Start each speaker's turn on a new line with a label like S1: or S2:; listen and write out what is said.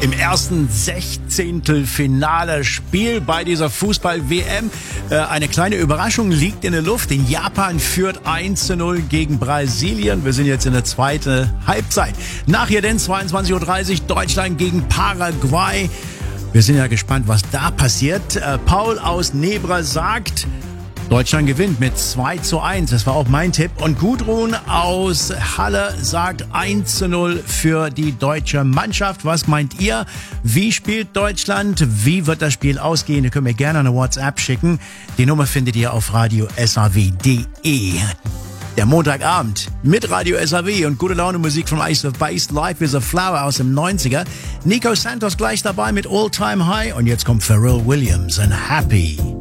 S1: im ersten Sechzehntelfinale-Spiel bei dieser Fußball-WM. Eine kleine Überraschung liegt in der Luft. In Japan führt 1:0 gegen Brasilien. Wir sind jetzt in der zweiten Halbzeit. Nachher denn 22:30 Uhr Deutschland gegen Paraguay. Wir sind ja gespannt, was da passiert. Paul aus Nebra sagt, Deutschland gewinnt mit 2:1. Das war auch mein Tipp. Und Gudrun aus Halle sagt 1:0 für die deutsche Mannschaft. Was meint ihr? Wie spielt Deutschland? Wie wird das Spiel ausgehen? Ihr könnt mir gerne eine WhatsApp schicken. Die Nummer findet ihr auf radio SAW.de. Der Montagabend mit Radio SAW und gute Laune Musik von Ace of Base. Life is a Flower aus dem 90er. Nico Santos gleich dabei mit All Time High. Und jetzt kommt Pharrell Williams and Happy.